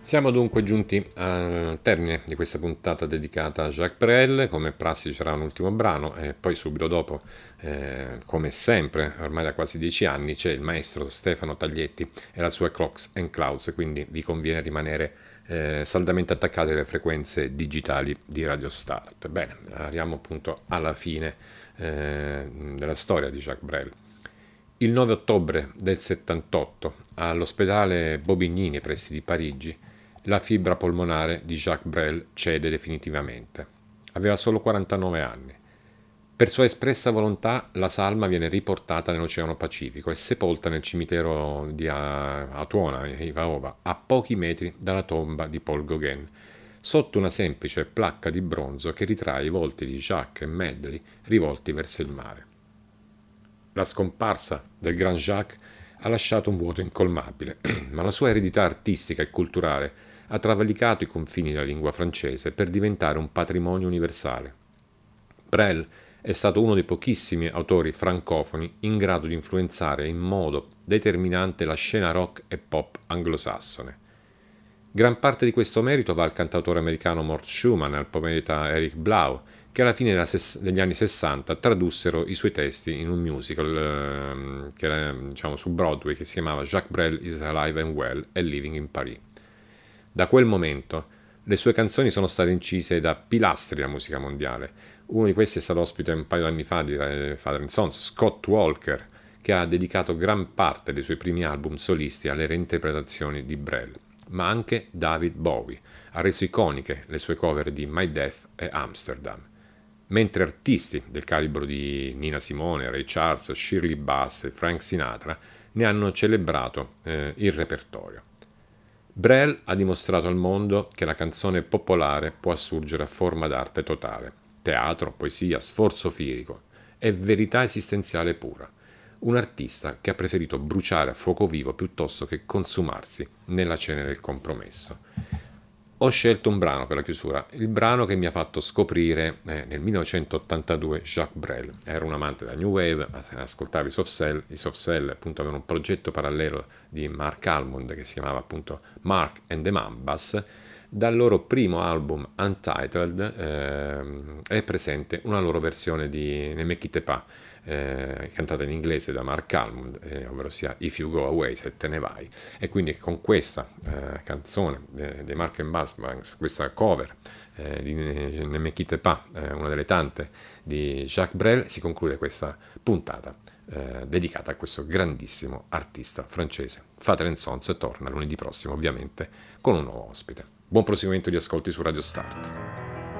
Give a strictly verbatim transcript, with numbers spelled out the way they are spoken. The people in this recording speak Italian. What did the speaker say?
Siamo dunque giunti al termine di questa puntata dedicata a Jacques Brel. Come prassi c'era un ultimo brano e poi subito dopo, eh, come sempre, ormai da quasi dieci anni, c'è il maestro Stefano Taglietti e la sua Clocks and Clouds, quindi vi conviene rimanere eh, saldamente attaccati alle frequenze digitali di Radio Start. Bene, arriviamo appunto alla fine eh, della storia di Jacques Brel. Il nove ottobre del settantotto, all'ospedale Bobignini pressi di Parigi, la fibra polmonare di Jacques Brel cede definitivamente. Aveva solo quarantanove anni. Per sua espressa volontà, la salma viene riportata nell'Oceano Pacifico e sepolta nel cimitero di Atuona, Ivaova, a pochi metri dalla tomba di Paul Gauguin, sotto una semplice placca di bronzo che ritrae i volti di Jacques e Medley rivolti verso il mare. La scomparsa del Grand Jacques ha lasciato un vuoto incolmabile, ma la sua eredità artistica e culturale ha travalicato i confini della lingua francese per diventare un patrimonio universale. Brel è stato uno dei pochissimi autori francofoni in grado di influenzare in modo determinante la scena rock e pop anglosassone. Gran parte di questo merito va al cantautore americano Mort Schumann e al poeta Eric Blau, che alla fine degli anni sessanta tradussero i suoi testi in un musical eh, che era diciamo, su Broadway, che si chiamava Jacques Brel is Alive and Well and Living in Paris. Da quel momento le sue canzoni sono state incise da pilastri della musica mondiale. Uno di questi è stato ospite un paio di anni fa di Father and Sons, Scott Walker, che ha dedicato gran parte dei suoi primi album solisti alle reinterpretazioni di Brel, ma anche David Bowie ha reso iconiche le sue cover di My Death e Amsterdam, mentre artisti del calibro di Nina Simone, Ray Charles, Shirley Bass e Frank Sinatra ne hanno celebrato eh, il repertorio. Brel ha dimostrato al mondo che la canzone popolare può assurgere a forma d'arte totale, teatro, poesia, sforzo fisico e verità esistenziale pura. Un artista che ha preferito bruciare a fuoco vivo piuttosto che consumarsi nella cenere del compromesso. Ho scelto un brano per la chiusura, il brano che mi ha fatto scoprire eh, nel millenovecentottantadue Jacques Brel. Ero un amante della New Wave, ascoltavo i Soft Cell, i Soft Cell appunto avevano un progetto parallelo di Mark Almond che si chiamava appunto Mark and the Mambas. Dal loro primo album Untitled eh, è presente una loro versione di Ne me quitte pas, eh, cantata in inglese da Mark Almond, eh, ovvero sia If You Go Away, se te ne vai. E quindi con questa eh, canzone eh, dei Mark and Buzzbanks, questa cover eh, di Ne me quitte pas, eh, una delle tante di Jacques Brel, si conclude questa puntata eh, dedicata a questo grandissimo artista francese. Father and Sons torna lunedì prossimo, ovviamente, con un nuovo ospite. Buon proseguimento di ascolti su Radio Start.